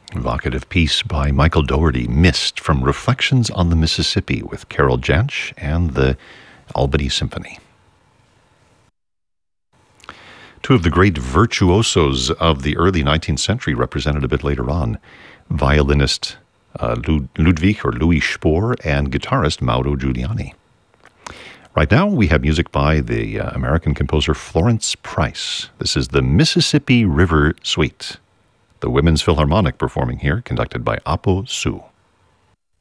Evocative piece by Michael Dougherty, Mist, from Reflections on the Mississippi with Carol Jansch and the Albany Symphony. Two of the great virtuosos of the early 19th century represented a bit later on, violinist Louis Spohr and guitarist Mauro Giuliani. Right now we have music by the American composer Florence Price. This is the Mississippi River Suite. The Women's Philharmonic performing here, conducted by Apo Su.